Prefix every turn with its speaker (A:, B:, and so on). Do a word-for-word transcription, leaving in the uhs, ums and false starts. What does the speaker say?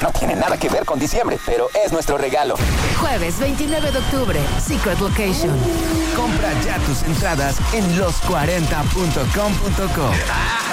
A: No tiene nada que ver con diciembre, pero es nuestro regalo.
B: Jueves veintinueve de octubre, Secret Location.
C: Compra ya tus entradas en los cuarenta punto com punto co.